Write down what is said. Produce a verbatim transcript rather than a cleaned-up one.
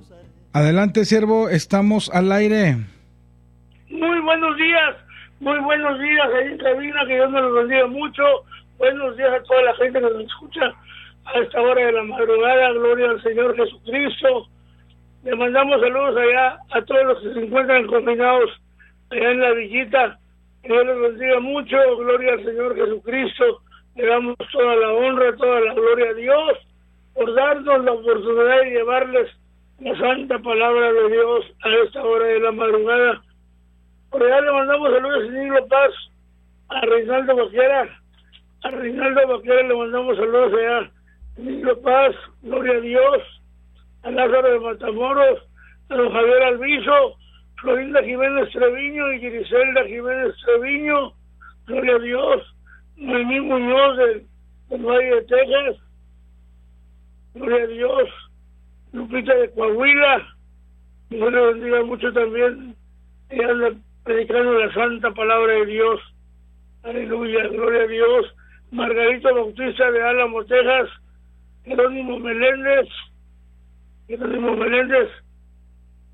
Adelante, siervo, estamos al aire. Muy buenos días, muy buenos días ahí en cabina, que Dios me los bendiga mucho. Buenos días a toda la gente que nos escucha a esta hora de la madrugada. Gloria al Señor Jesucristo. Le mandamos saludos allá a todos los que se encuentran confinados allá en la villita. Que Dios les bendiga mucho. Gloria al Señor Jesucristo. Le damos toda la honra, toda la gloria a Dios por darnos la oportunidad de llevarles la santa palabra de Dios a esta hora de la madrugada. Por allá le mandamos saludos a Nilo Paz, a Reinaldo Vaquera, a Reinaldo Vaquera le mandamos saludos allá, Nilo Paz, gloria a Dios, a Lázaro de Matamoros, a don Javier Alviso, Florinda Jiménez Treviño y Griselda Jiménez Treviño, gloria a Dios, Noemí Muñoz del, del Valle de Texas, gloria a Dios, Lupita de Coahuila, Dios le bendiga mucho también, ella anda predicando la santa palabra de Dios, aleluya, gloria a Dios, Margarito Bautista de Álamo, Texas, Jerónimo Meléndez, Jerónimo Meléndez,